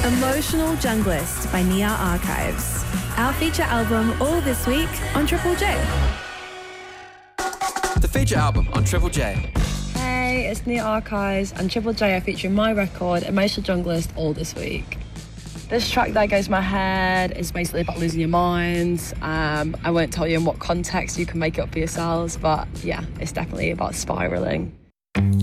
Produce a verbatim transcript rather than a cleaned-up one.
Emotional Junglist by Nia Archives. Our feature album all this week on Triple J. The feature album on Triple J. Hey, it's Nia Archives and Triple J are featuring my record, Emotional Junglist, all this week. This track that goes in my head is basically about losing your mind. Um, I won't tell you in what context, you can make it up for yourselves, but yeah, it's definitely about spiralling.